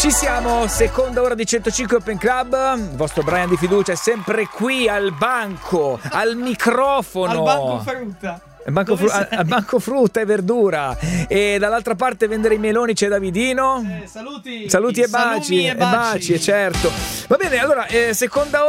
Ci siamo, seconda ora di 105 Open Club. Il vostro Brian di fiducia è sempre qui al banco, al microfono. Al banco frutta. Al banco frutta e verdura. E dall'altra parte vendere i meloni c'è Davidino. Saluti e baci, certo. Va bene, allora seconda ora